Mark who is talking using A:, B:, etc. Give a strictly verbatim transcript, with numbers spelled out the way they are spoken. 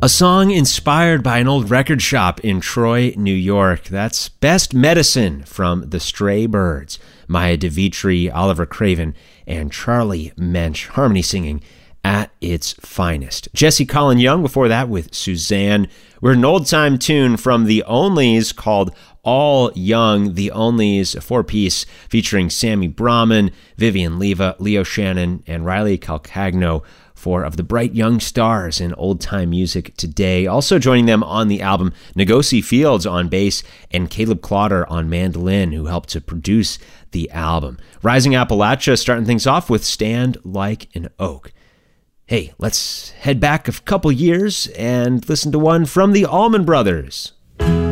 A: A song inspired by an old record shop in Troy, New York. That's Best Medicine from the Stray Birds. Maya DeVitri, Oliver Craven, and Charlie Mensch. Harmony singing at its finest. Jesse Colin Young before that with Suzanne. We're an old-time tune from the Onlys called All Young. The Onlys, a four-piece featuring Sammy Brahman, Vivian Leva, Leo Shannon, and Riley Calcagno. Four of the bright young stars in old-time music today. Also joining them on the album, Ngozi Fields on bass and Caleb Clodder on mandolin, who helped to produce the album. Rising Appalachia starting things off with Stand Like an Oak. Hey, let's head back a couple years and listen to one from the Allman Brothers.